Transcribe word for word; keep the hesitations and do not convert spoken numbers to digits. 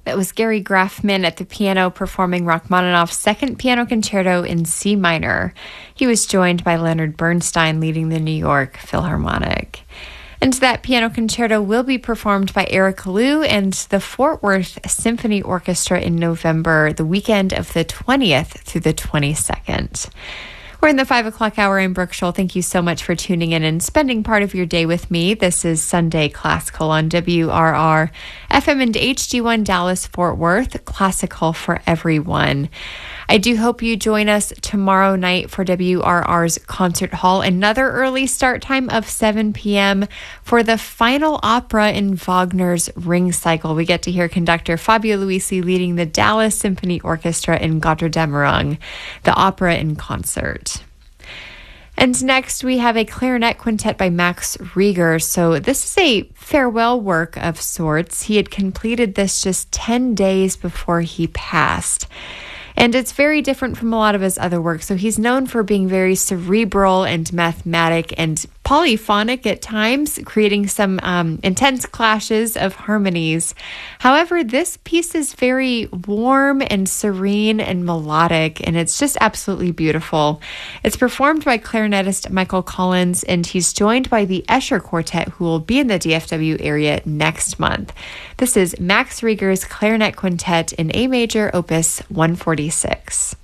That was Gary Grafman at the piano performing Rachmaninoff's Second Piano Concerto in C minor. He was joined by Leonard Bernstein leading the New York Philharmonic. And that piano concerto will be performed by Erica Liu and the Fort Worth Symphony Orchestra in November, the weekend of the twentieth through the twenty-second. We're in the five o'clock hour. I'm Brooke Scholl. Thank you so much for tuning in and spending part of your day with me. This is Sunday Classical on W R R F M and H D one Dallas Fort Worth, classical for everyone. I do hope you join us tomorrow night for W R R's Concert Hall, another early start time of seven p.m. for the final opera in Wagner's Ring Cycle. We get to hear conductor Fabio Luisi leading the Dallas Symphony Orchestra in Götterdämmerung, the opera in concert. And next, we have a clarinet quintet by Max Reger. So this is a farewell work of sorts. He had completed this just ten days before he passed. And it's very different from a lot of his other work. So he's known for being very cerebral and mathematic and polyphonic at times, creating some um, intense clashes of harmonies. However, this piece is very warm and serene and melodic, and it's just absolutely beautiful. It's performed by clarinetist Michael Collins, and he's joined by the Escher Quartet, who will be in the D F W area next month. This is Max Reger's Clarinet Quintet in A major, opus one forty-six.